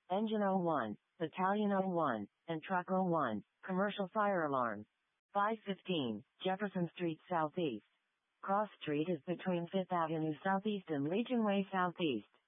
Engine 01, Battalion 01, and Truck 01, Commercial Fire Alarms. 515, Jefferson Street Southeast. Cross Street is between 5th Avenue Southeast and Legion Way Southeast.